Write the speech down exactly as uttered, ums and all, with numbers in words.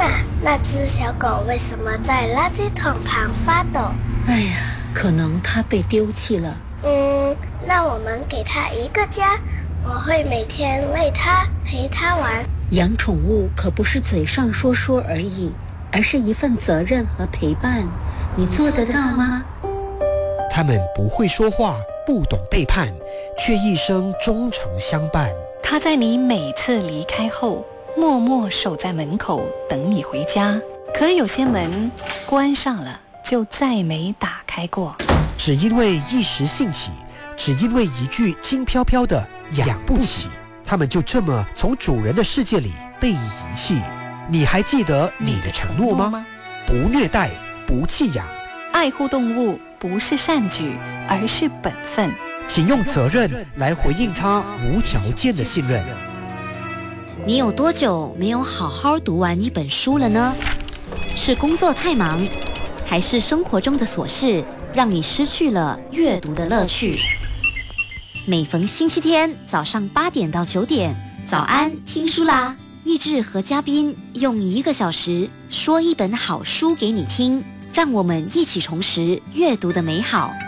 妈，那只小狗为什么在垃圾桶旁发抖？ 哎呀，可能它被丢弃了。 嗯，那我们给它一个家，我会每天喂它，陪它玩。 养宠物可不是嘴上说说而已，而是一份责任和陪伴。你做得到吗？ 他们不会说话，不懂背叛，却一生忠诚相伴。 他在你每次离开后，默默守在门口等你回家。可有些门关上了，就再没打开过。 只因为一时兴起，只因为一句轻飘飘的养不起，他们就这么从主人的世界里被遗弃。你还记得你的承诺吗？不虐待，不弃养， 爱护动物不是善举，而是本分。 请用责任来回应他无条件的信任。 你有多久没有好好读完一本书了呢？是工作太忙，还是生活中的琐事让你失去了阅读的乐趣？每逢星期天早上八点到九点，早安听书啦！益智和嘉宾用一个小时说一本好书给你听，让我们一起重拾阅读的美好。